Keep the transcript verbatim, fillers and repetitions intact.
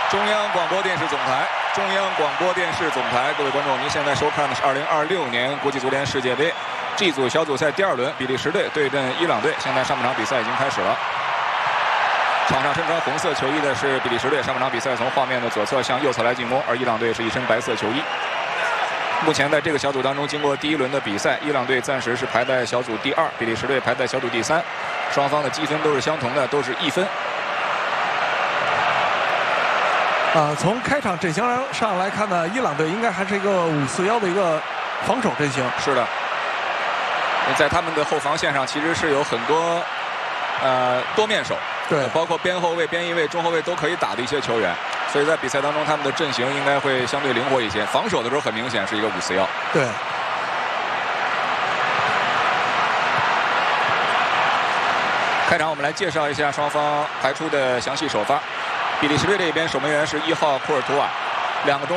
中央广播电视总台，中央广播电视总台，各位观众，您现在收看的是二零二六年国际足联世界杯 G 组小组赛第二轮，比利时队对阵伊朗队。现在上半场比赛已经开始了。场上身穿红色球衣的是比利时队，上半场比赛从画面的左侧向右侧来进攻，而伊朗队是一身白色球衣。目前在这个小组当中，经过第一轮的比赛，伊朗队暂时是排在小组第二，比利时队排在小组第三，双方的积分都是相同的，都是一分。 啊，从开场阵型上来看呢，伊朗队应该还是一个五四一的一个防守阵型。 是的，在他们的后防线上其实是有很多呃多面手， 对， 包括边后卫、边翼卫、中后卫都可以打的一些球员，所以在比赛当中他们的阵型应该会相对灵活一些。防守的时候很明显是一个五四一。 对。 开场我们来介绍一下双方排出的详细首发。 比利时队这边守门员是一号库尔图瓦，两个中。